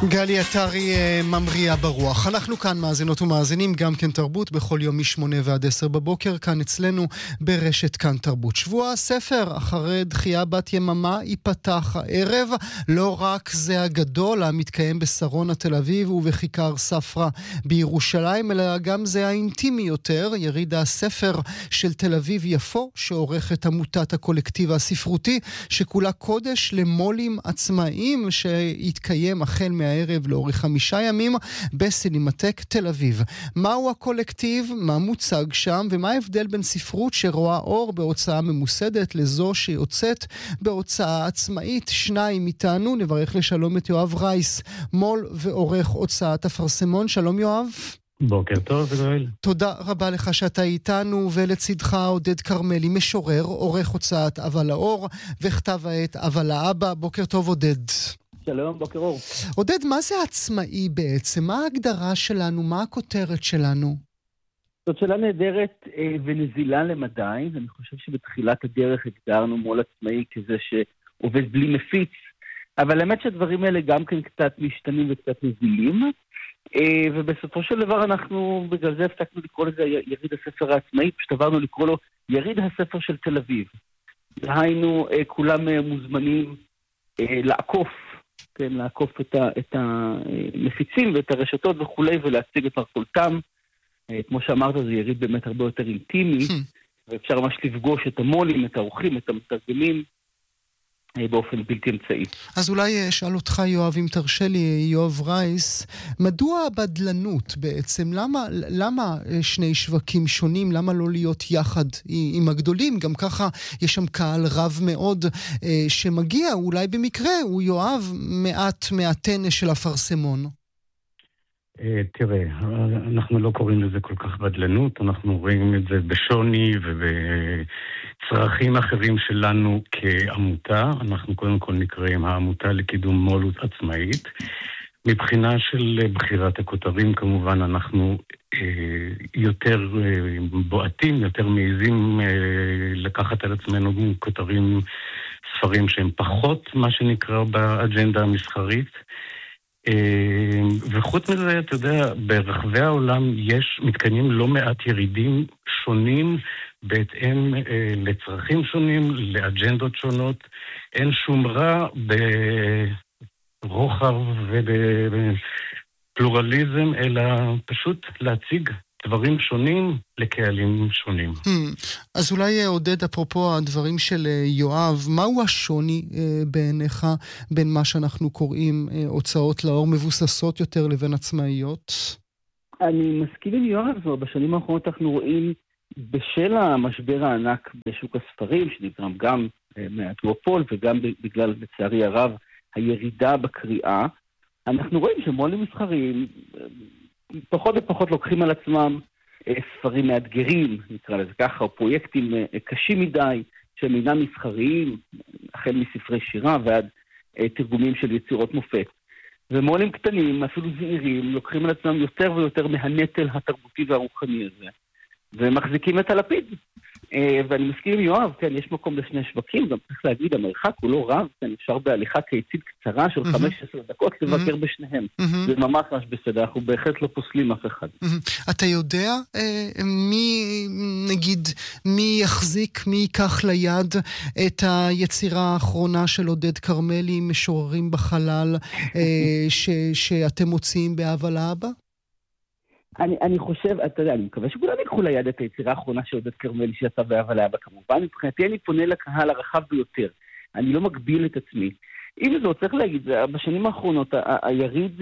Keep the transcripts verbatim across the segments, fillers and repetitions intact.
גלי עטרי ממריאה ברוח. אנחנו כאן מאזינות ומאזינים גם כן תרבות בכל יום משמונה ועד עשר בבוקר, כאן אצלנו ברשת כאן תרבות. שבוע הספר אחרי דחייה בת יממה ייפתח הערב. לא רק זה הגדול המתקיים בשרונה תל אביב ובכיכר ספרא בירושלים, אלא גם זה האינטימי יותר, יריד הספר של תל אביב יפו, שעורכת עמותת הקולקטיב הספרותי, שכולה קודש למולים עצמאיים, שיתקיים החל מה הערב לאורך חמישה ימים בסינמטק תל אביב. מהו הקולקטיב, מה מוצג שם, ומה ההבדל בין ספרות שרואה אור בהוצאה ממוסדת לזו שיוצאת בהוצאה עצמאית? שניים איתנו, נברך לשלום את יואב רייס, מול ועורך הוצאת אפרסמון. שלום יואב. בוקר טוב וגואל. תודה רבה לך שאתה איתנו, ולצדך עודד קרמלי, משורר, עורך הוצאת אבל האור וכתב העת אבל האבא. בוקר טוב עודד. שלום, בוקר אור. עודד, מה זה עצמאי בעצם? מה ההגדרה שלנו? מה הכותרת שלנו? זאת שאלה נהדרת אה, ונזילה למדי, ואני חושב שבתחילת הדרך הגדרנו מול עצמאי כזה שעובד בלי מפיץ, אבל האמת שהדברים האלה גם כן קצת משתנים וקצת נזילים, אה, ובסופו של דבר אנחנו בגלל זה הפסקנו לקרוא לזה יריד הספר העצמאי, פשוט עברנו לקרוא לו יריד הספר של תל אביב. היינו אה, כולם אה, מוזמנים אה, לעקוף, כן, לעקוף את, ה, את המפיצים ואת הרשתות וכולי, ולהציג את מרכולתם. כמו שאמרת, זה יריד באמת הרבה יותר אינטימי, ואפשר ממש לפגוש את המולים, את האורחים, את המתרגמים, באופן בלתי אמצעי. אז אולי אשאל אותך יואב, אם תרשה לי, יואב רייס, מדוע הבדלנות בעצם? למה, למה שני שווקים שונים? למה לא להיות יחד עם הגדולים? גם ככה יש שם קהל רב מאוד שמגיע, אולי במקרה הוא יואב מעט מעטן של אפרסמון. תראה, אנחנו לא קוראים לזה כל כך בדלנות, אנחנו רואים את זה בשוני ובצרכים אחרים שלנו כעמותה. אנחנו קודם כל נקראים העמותה לקידום מולות עצמאית. מבחינה של בחירת הכותרים, כמובן אנחנו יותר בועטים, יותר מעיזים לקחת על עצמנו כותרים, ספרים שהם פחות מה שנקרא באג'נדה המסחרית. וחוץ מזה, אתה יודע, ברחבי העולם יש מתקיימים לא מעט ירידים שונים בהתאם לצרכים שונים, לאג'נדות שונות. אין שום רע ברוחב ובפלורליזם, אלא פשוט להציג דברים שונים לקהלים שונים. אז אולי עודד, אפרופו הדברים של יואב, מהו השוני בעיניך בין מה שאנחנו קוראים הוצאות לאור מבוססות יותר לבין עצמאיות? אני מסכים עם יואב, זאת בשנים האחרונות אנחנו רואים בשל המשבר הענק בשוק הספרים, שנגרם גם מהדואופול וגם בגלל, לצערי הרב, הירידה בקריאה, אנחנו רואים שמו"לים מסחריים פחות ופחות לוקחים על עצמם ספרים מאתגרים, נקרא לזה ככה, או פרויקטים קשים מדי, שהם אינם מסחריים, החל מספרי שירה ועד תרגומים של יצירות מופת. ומו"לים קטנים, אפילו זעירים, לוקחים על עצמם יותר ויותר מהנטל התרבותי והרוחני הזה, ומחזיקים את הלפיד. ואני מסכים עם יואב, כן, יש מקום לשני שווקים, גם צריך להגיד, המרחק הוא לא רב, כן, אפשר בהליכה קיצית קצרה של חמש עשרה דקות לבקר בשניהם. זה ממש ממש בסדר, אנחנו בהחלט לא פוסלים אף אחד. אתה יודע מי, נגיד, מי יחזיק, מי ייקח ליד את היצירה האחרונה של עודד קרמלי, משוררים בחלל, שאתם מוציאים באבל האבא? אני, אני חושב, אתה יודע, אני מקווה שכולם יקחו ליד את היצירה האחרונה של עודד קרמלי שיצא באבל האבא, כמובן. מבחינתי אני פונה לקהל הרחב ביותר. אני לא מגביל את עצמי. אם זה, צריך להגיד, בשנים האחרונות, היריד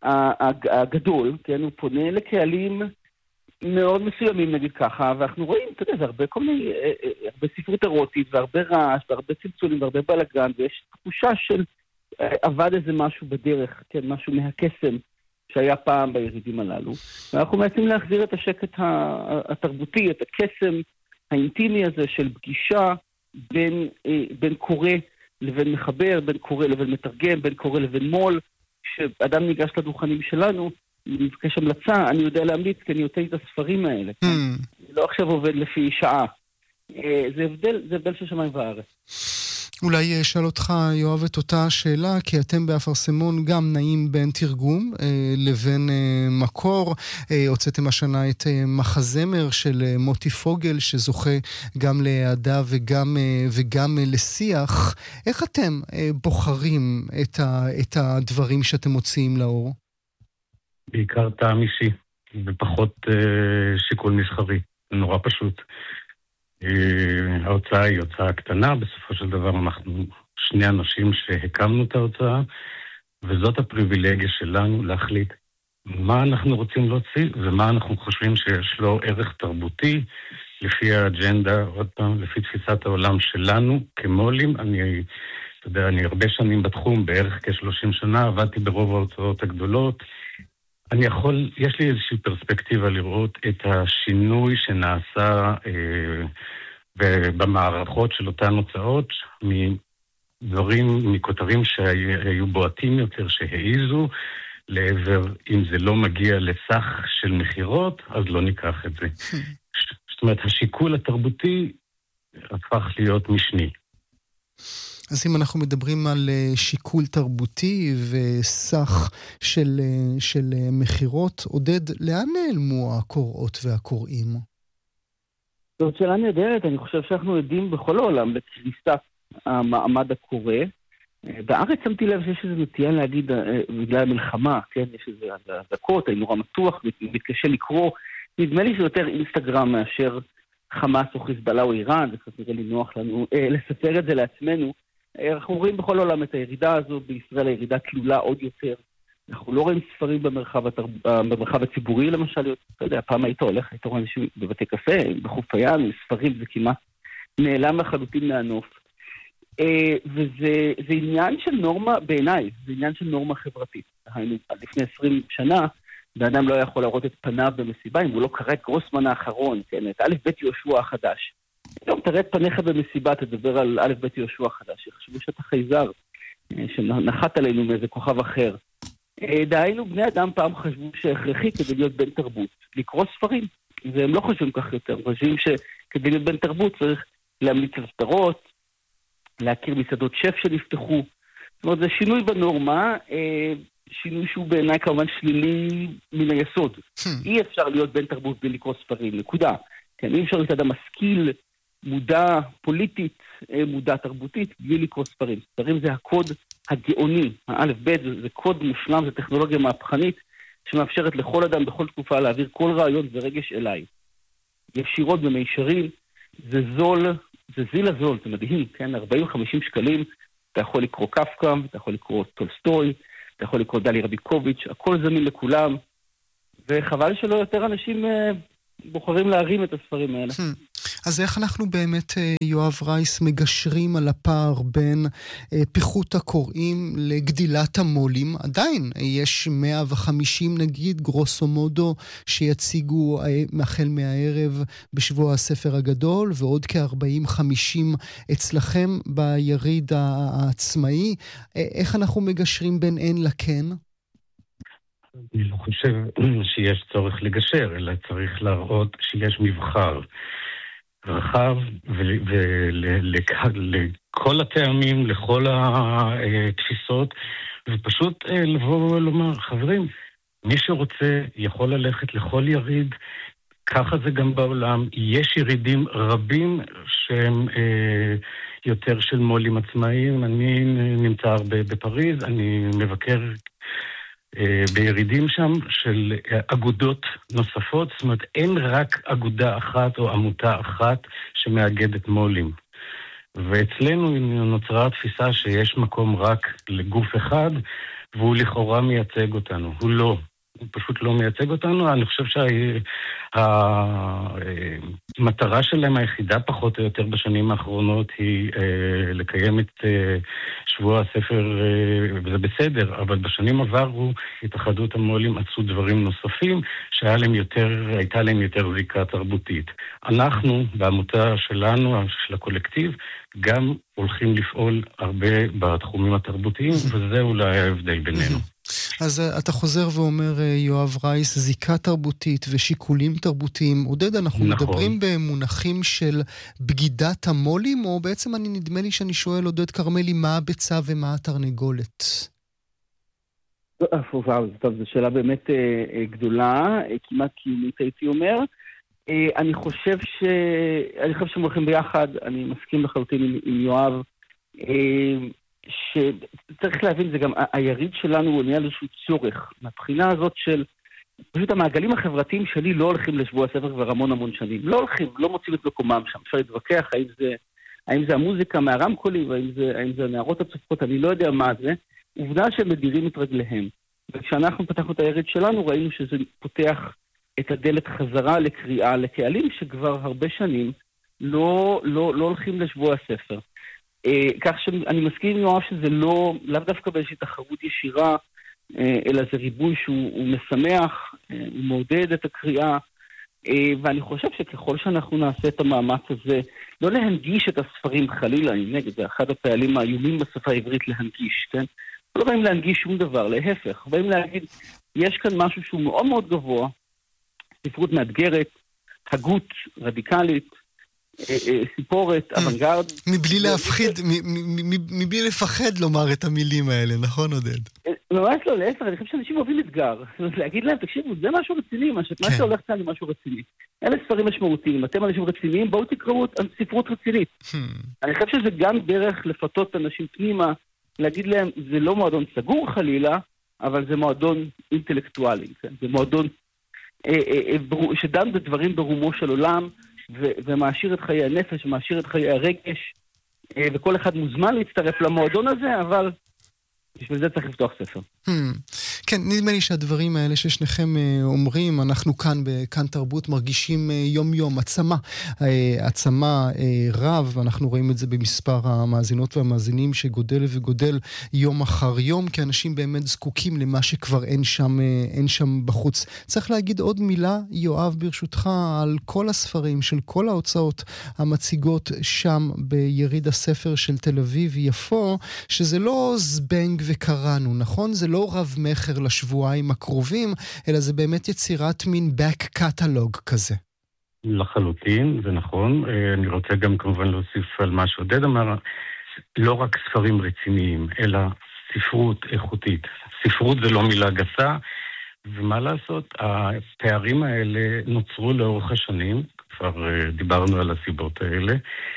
הגדול, כן, הוא פונה לקהלים מאוד מסוימים, נגיד ככה, ואנחנו רואים, אתה יודע, זה הרבה כל מיני, הרבה ספרות אירוטית, והרבה רעש, והרבה צלצולים, והרבה בלגן, ויש תחושה של עבד איזה משהו בדרך, כן, משהו מהקסם, שהיה פעם בירידים הללו. ואנחנו מנסים להחזיר את השקט התרבותי, את הקסם האינטימי הזה של פגישה בין, בין קורא לבין מחבר, בין קורא לבין מתרגם, בין קורא לבין מול. כשאדם ניגש לדוכנים שלנו, מבקש המלצה, אני יודע להמליץ, כי אני יוצא את הספרים האלה. Mm. אני לא עכשיו עובד לפי שעה. זה הבדל, זה הבדל של שמיים וארץ. אולי אשאל אותך, יואב, את אותה שאלה, כי אתם באפרסמון גם נעים בין תרגום אה, לבין אה, מקור. אה, הוצאתם השנה את אה, מחזמר של אה, מוטי פוגל, שזוכה גם להעדה וגם, אה, וגם אה, לשיח. איך אתם אה, בוחרים את, ה, את הדברים שאתם מוציאים לאור? בעיקר טעם אישי, ופחות אה, שיקול מסחרי. נורא פשוט. ההוצאה היא הוצאה קטנה, בסופו של דבר אנחנו שני אנשים שהקמנו את ההוצאה, וזאת הפריבילגיה שלנו להחליט מה אנחנו רוצים להוציא, ומה אנחנו חושבים שיש לו ערך תרבותי, לפי האג'נדה, עוד פעם, לפי תפיסת העולם שלנו, כמולים. אני, אתה יודע, אני הרבה שנים בתחום, בערך כ-שלושים שנה, עבדתי ברוב ההוצאות הגדולות, אני יכול, יש לי איזושהי פרספקטיבה לראות את השינוי שנעשה אה, במערכות של אותן הוצאות, מדברים, מכותרים שהיו בועטים יותר, שהעיזו, לעבר, אם זה לא מגיע לסך של מחירות, אז לא ניקח את זה. זאת אומרת, השיקול התרבותי הפך להיות משני. אז אם אנחנו מדברים על שיקול תרבותי וסך של, של מחירות, עודד, לאן נעלמו הקוראות והקוראים? זאת שאלה נהדרת. אני חושב שאנחנו עדים בכל העולם לקריסת המעמד הקורא. בארץ שמתי לב שיש איזו נטייה להגיד בגלל המלחמה, כן? יש איזה אזעקות, אני נורא מתוח, מתקשה לקרוא. נדמה לי שיותר אינסטגרם מאשר חמאס או חיזבאללה או איראן, זה קצת נראה לי נוח לנו אה, לספר את זה לעצמנו. אנחנו רואים בכל העולם את הירידה הזו, בישראל הירידה תלולה עוד יותר. אנחנו לא רואים ספרים במרחב, התרב... במרחב הציבורי למשל, אתה יודע, פעם היית הולך, היית רואה אנשים בבתי קפה, בחוף הים, ספרים, זה כמעט נעלם לחלוטין מהנוף. וזה זה עניין של נורמה, בעיניי, זה עניין של נורמה חברתית. היינו, עד לפני עשרים שנה, באדם לא יכול להראות את פניו במסיבה, אם הוא לא קרא את גרוסמן האחרון, כן, את א' ב' יהושע החדש. היום תראה את פניך במסיבה, תדבר על א' ב' יהושע החדש, שחשבו שאתה חייזר, שנחת עלינו מאיזה כוכב אחר. דהיינו, בני אדם פעם חשבו שהכרחי כדי להיות בן תרבות, לקרוא ספרים, והם לא חושבים כך יותר, הם חושבים שכדי להיות בן תרבות צריך להמליץ על סדרות, להכיר מסעדות שף שנפתחו. זאת אומרת, זה שינוי בנורמה, שינוי שהוא בעיניי כמובן שלילי מן היסוד. אי אפשר להיות בן תרבות בלי לקרוא ספרים, נקודה. כן, אי אפשר להיות אדם משכיל, מודע פוליטית, מודע תרבותית, בלי לקרוא ספרים. ספרים זה הקוד הגאוני, האלף בית, זה, זה קוד מושלם, זה טכנולוגיה מהפכנית, שמאפשרת לכל אדם בכל תקופה להעביר כל רעיון ורגש אליי. ישירות במישרים, זה זול, זה זיל הזול, זה מדהים, כן, ארבעים וחמישים שקלים, אתה יכול לקרוא קפקא, אתה יכול לקרוא טולסטוי, אתה יכול לקרוא דלי רביקוביץ', הכל זמין לכולם, וחבל שלא יותר אנשים אה, בוחרים להרים את הספרים האלה. אז איך אנחנו באמת, יואב רייס, מגשרים על הפער בין פיחות הקוראים לגדילת המולים? עדיין יש מאה וחמישים נגיד, גרוסו מודו, שיציגו החל מהערב בשבוע הספר הגדול, ועוד כ-ארבעים חמישים אצלכם ביריד העצמאי. איך אנחנו מגשרים בין אין לכן? אני לא חושב שיש צורך לגשר, אלא צריך להראות שיש מבחר רחב ולכל הטעמים, לכל התפיסות, ופשוט לבוא ולומר, חברים, מי שרוצה יכול ללכת לכל יריד, ככה זה גם בעולם. יש ירידים רבים שהם אה, יותר של מולים עצמאיים. אני נמצא הרבה בפריז, אני מבקר בירידים שם של אגודות נוספות, זאת אומרת, אין רק אגודה אחת או עמותה אחת שמאגדת מולים. ואצלנו נוצרה התפיסה שיש מקום רק לגוף אחד, והוא לכאורה מייצג אותנו. הוא לא. הוא פשוט לא מייצג אותנו. אני חושב שהמטרה שלהם היחידה פחות או יותר בשנים האחרונות היא לקיים את שבוע הספר, וזה בסדר, אבל בשנים עברו התאחדות המו"לים עשו דברים נוספים שהייתה להם יותר, הייתה להם יותר זיקה תרבותית. אנחנו, בעמותה שלנו, של הקולקטיב, גם הולכים לפעול הרבה בתחומים התרבותיים, וזה אולי ההבדל בינינו. אז אתה חוזר ואומר, יואב רייס, זיקה תרבותית ושיקולים תרבותיים. עודד, אנחנו נכון. מדברים במונחים של בגידת המולים, או בעצם אני נדמה לי שאני שואל עודד קרמלי, מה הביצה ומה התרנגולת? טוב, זו שאלה באמת גדולה, כמעט קיומית הייתי אומר. אני חושב ש... אני חושב שהם הולכים ביחד, אני מסכים לחלוטין עם, עם יואב, שצריך להבין, זה גם היריד שלנו הוא נהיה איזשהו צורך, מהבחינה הזאת של, פשוט המעגלים החברתיים שלי לא הולכים לשבוע הספר כבר המון המון שנים, לא הולכים, לא מוצאים את מקומם שם, אפשר להתווכח האם זה, האם זה המוזיקה מהרמקולים, האם זה, האם זה הנערות הצופות, אני לא יודע מה זה, עובדה שהם מדירים את רגליהם, וכשאנחנו פתחנו את היריד שלנו ראינו שזה פותח את הדלת חזרה לקריאה לקהלים שכבר הרבה שנים לא, לא, לא הולכים לשבוע הספר. אה, כך שאני מסכים עם יואב שזה לא, לאו דווקא באיזושהי תחרות ישירה, אה, אלא זה ריבוי שהוא משמח, אה, הוא מעודד את הקריאה, אה, ואני חושב שככל שאנחנו נעשה את המאמץ הזה, לא להנגיש את הספרים חלילה, אני נגד, זה אחד הפעלים האיומים בשפה העברית להנגיש, כן? לא באים להנגיש שום דבר, להפך, באים להגיד, יש כאן משהו שהוא מאוד מאוד גבוה, ספרות מאתגרת, הגות רדיקלית, סיפורת, אוונגרד. מבלי להפחיד, מבלי לפחד לומר את המילים האלה, נכון עודד? ממש לא, להפך, אני חושב שאנשים אוהבים אתגר. להגיד להם, תקשיבו, זה משהו רציני, מה שהולך כאן זה משהו רציני. אלה ספרים משמעותיים, אתם אנשים רציניים, בואו תקראו ספרות רצינית. אני חושב שזה גם דרך לפתות אנשים פנימה, להגיד להם, זה לא מועדון סגור חלילה, אבל זה מועדון אינטלקטואלי, זה מועדון שדן בדברים ברומו של עולם, ומאשיר את חיי הנפש, ומאשיר את חיי הרגש, וכל אחד מוזמן להצטרף למועדון הזה, אבל בשביל זה צריך לפתוח ספר. כן, נדמה לי שהדברים האלה ששניכם אומרים, אנחנו כאן בכאן תרבות מרגישים יום יום, עצמה, עצמה רב, אנחנו רואים את זה במספר המאזינות והמאזינים שגודל וגודל יום אחר יום, כי אנשים באמת זקוקים למה שכבר אין שם, אין שם בחוץ. צריך להגיד עוד מילה, יואב, ברשותך, על כל הספרים של כל ההוצאות המציגות שם ביריד הספר של תל אביב יפו, שזה לא זבנג וקראנו, נכון? זה לא רב מחר לשבועיים הקרובים, אלא זה באמת יצירת מין back catalog כזה. לחלוטין, זה נכון. אני רוצה גם כמובן להוסיף על מה שעודד אמר, לא רק ספרים רציניים, אלא ספרות איכותית. ספרות זה לא מילה גסה, ומה לעשות? הפערים האלה נוצרו לאורך השנים, כבר דיברנו על הסיבות האלה,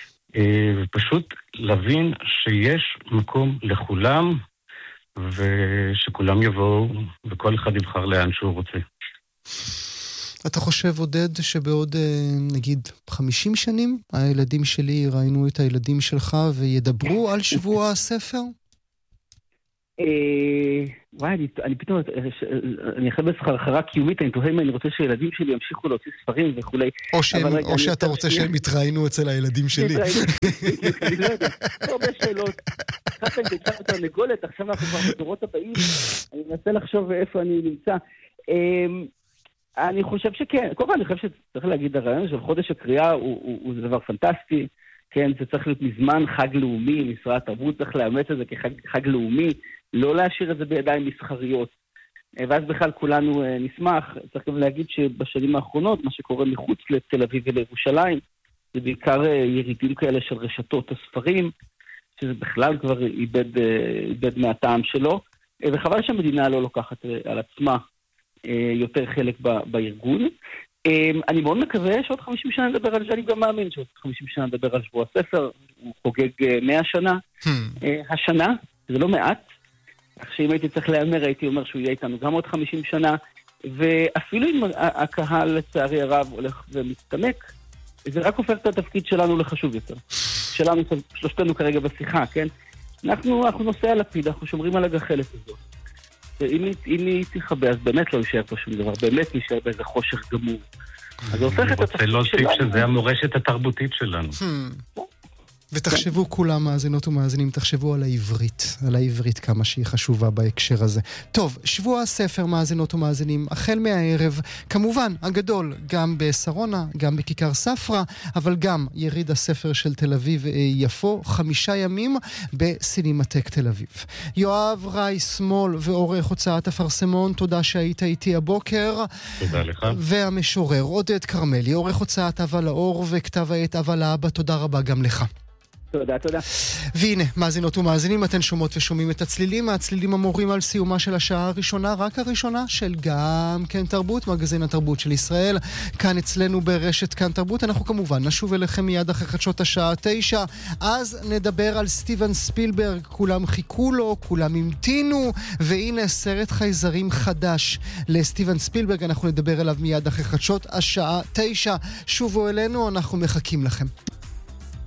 ופשוט להבין שיש מקום לכולם, ושכולם יבואו, וכל אחד יבחר לאן שהוא רוצה. אתה חושב, עודד, שבעוד, נגיד, חמישים שנים, הילדים שלי ראינו את הילדים שלך, וידברו על שבוע הספר? וואי, אני פתאום, אני אחרי בסחרחרה קיומית, אני תוהה אם אני רוצה שהילדים שלי ימשיכו להוציא ספרים וכולי. או שאתה רוצה שהם יתראינו אצל הילדים שלי. אני לא יודע, לא הרבה שאלות. אחת אני תצטרך את הנגולת, עכשיו אנחנו כבר בדורות הבאים, אני מנסה לחשוב איפה אני נמצא. אני חושב שכן, כל פעם אני חושב שצריך להגיד, הרעיון של חודש הקריאה הוא דבר פנטסטי, כן, זה צריך להיות מזמן חג לאומי, משרד התרבות צריך לאמץ את זה כחג לאומי, לא להשאיר את זה בידיים מסחריות. ואז בכלל כולנו נשמח. צריך גם להגיד שבשנים האחרונות, מה שקורה מחוץ לתל אביב ולירושלים, זה בעיקר ירידים כאלה של רשתות הספרים, שזה בכלל כבר איבד, איבד מהטעם שלו, וחבל שהמדינה לא לוקחת על עצמה יותר חלק בארגון. אני מאוד מקווה שעוד חמישים שנה נדבר על זה, אני גם מאמין שעוד חמישים שנה נדבר על שבוע הספר, הוא חוגג מאה שנה. השנה, זה לא מעט, כך שאם הייתי צריך להאמר, הייתי אומר שהוא יהיה איתנו גם עוד חמישים שנה, ואפילו אם הקהל לצערי הרב הולך ומסתמק, זה רק הופך את התפקיד שלנו לחשוב יותר. שלנו, שלושתנו כרגע בשיחה, כן? אנחנו, אנחנו נושא על הפיד, אנחנו שומרים על הגחלת הזאת. ואם היא תחבא, אז באמת לא יישאר פה שום דבר, באמת יישאר באיזה חושך גמור. אז זה הופך את התפקיד שלנו. אני רוצה להוסיף שזה המורשת התרבותית שלנו. ותחשבו כולם, מאזינות ומאזינים, תחשבו על העברית, על העברית כמה שהיא חשובה בהקשר הזה. טוב, שבוע הספר, מאזינות ומאזינים, החל מהערב, כמובן, הגדול, גם בסרונה, גם בכיכר ספרה, אבל גם יריד הספר של תל אביב יפו, חמישה ימים בסינמטק תל אביב. יואב ראי שמאל ועורך הוצאת אפרסמון, תודה שהיית איתי הבוקר. תודה לך. והמשורר עודד קרמלי, עורך הוצאת אבא לאור וכתב העת אבא לאבא, תודה רבה גם לך. תודה, תודה. והנה, מאזינות ומאזינים, אתן שומעות ושומעים את הצלילים, הצלילים המורים על סיומה של השעה הראשונה, רק הראשונה של גם כן תרבות, מגזין התרבות של ישראל, כאן אצלנו ברשת כאן תרבות. אנחנו כמובן נשוב אליכם מיד אחרי חדשות השעה תשע, אז נדבר על סטיבן ספילברג, כולם חיכו לו, כולם המתינו, והנה סרט חייזרים חדש לסטיבן ספילברג, אנחנו נדבר אליו מיד אחרי חדשות השעה תשע. שובו אלינו, אנחנו מחכים לכם.